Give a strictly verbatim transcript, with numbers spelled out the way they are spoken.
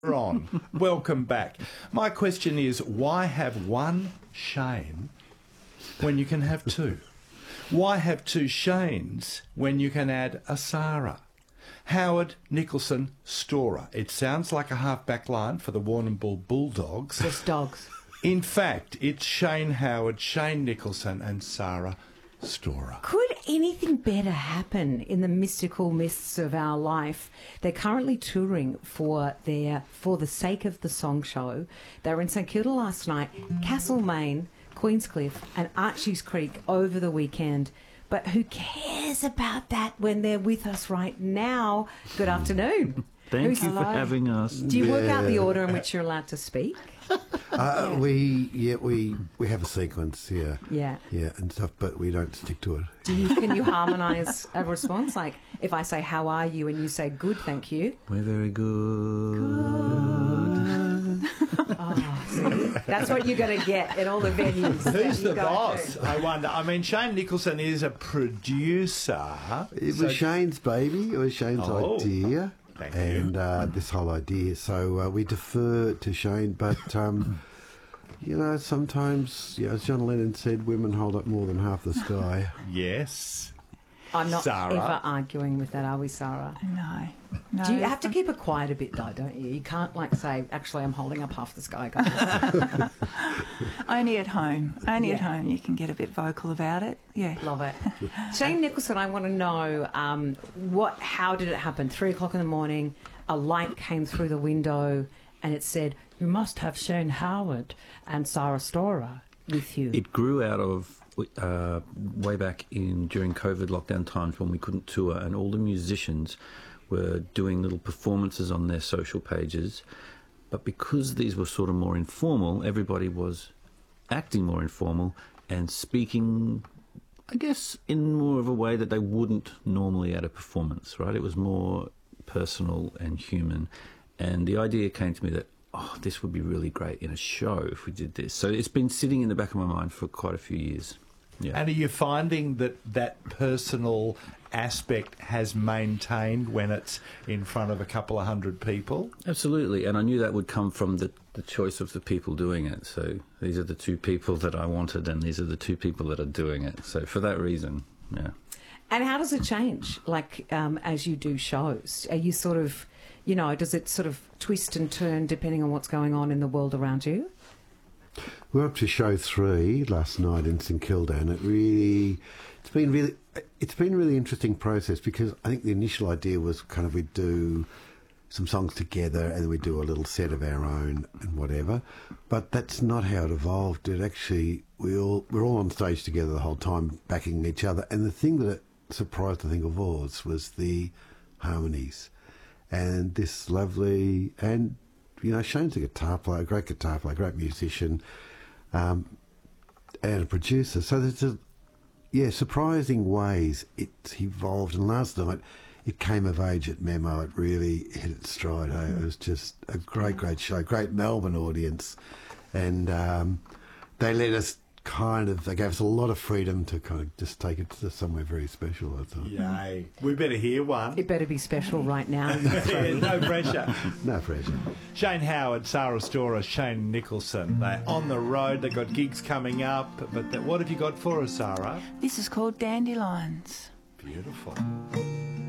On. Welcome back. My question is, why have one Shane when you can have two? Why have two Shanes when you can add a Sarah? Howard, Nicholson, Storer. It sounds like a half-back line for the Warrnambool Bulldogs. Just dogs. In fact, it's Shane Howard, Shane Nicholson and Sarah Storer. Could anything better happen in the mystical mists of our life? They're currently touring for their For the Sake of the Song show. They were in St Kilda last night, Castlemaine, Queenscliff and Archies Creek over the weekend. But who cares about that when they're with us right now? Good afternoon. Thank Who's you hello? for having us. Do you work out the Yeah. order in which you're allowed to speak? Uh, we yeah we we have a sequence, yeah, Yeah. yeah, and stuff, but we don't stick to it. Do you, can you harmonise a response? Like if I say, how are you? And you say, good, thank you. We're very good. Oh, see, that's what you're going to get in all the venues. that Who's you the go boss? to. I wonder. I mean, Shane Nicholson is a producer. It so- was Shane's baby. It was Shane's Oh, idea, thank you. and uh, this whole idea. So uh, we defer to Shane, but um, you know, sometimes, you know, as John Lennon said, women hold up more than half the sky. Yes. I'm not Sarah. ever arguing with that, are we, Sarah? No. no. Do you have to keep it quiet a bit, though, don't you? You can't, like, say, actually, I'm holding up half the sky, guys. Only at home. Only at Yeah. home you can get a bit vocal about it. Yeah. Love it. Shane Nicholson, I want to know, um, what? how did it happen? Three o'clock in the morning, a light came through the window and it said, you must have Shane Howard and Sarah Storer with you. It grew out of uh, way back in during COVID lockdown times when we couldn't tour, and all the musicians were doing little performances on their social pages. But because these were sort of more informal, everybody was acting more informal and speaking, I guess, in more of a way that they wouldn't normally at a performance, right? It was more personal and human. And the idea came to me that, oh, this would be really great in a show if we did this. So it's been sitting in the back of my mind for quite a few years. Yeah. And are you finding that that personal aspect has maintained when it's in front of a couple of hundred people? Absolutely, and I knew that would come from the, the choice of the people doing it. So these are the two people that I wanted, and these are the two people that are doing it. So for that reason, yeah. And how does it change, like, um, as you do shows? Are you sort of, you know, does it sort of twist and turn depending on what's going on in the world around you? We were up to show three last night in St Kilda, and it really, it's been really, it's been a really interesting process, because I think the initial idea was kind of we'd do some songs together and then we'd do a little set of our own and whatever. But that's not how it evolved. It actually, we all we're all on stage together the whole time, backing each other. And the thing that it surprised, I think, of all was the harmonies, and this lovely and. You know, Shane's a guitar player, a great guitar player, great musician, um, and a producer. So there's a, yeah, surprising ways it's evolved. And last night, it came of age at Memo. It really hit its stride. Eh? It was just a great, great show, great Melbourne audience. And um, they let us kind of, they gave us a lot of freedom to kind of just take it to somewhere very special, I thought. Yay. We better hear one. It better be special right now. Yeah, no pressure. No pressure. Shane Howard, Sarah Storer, Shane Nicholson. They're on the road. They've got gigs coming up. But th- what have you got for us, Sarah? This is called Dandelions. Beautiful.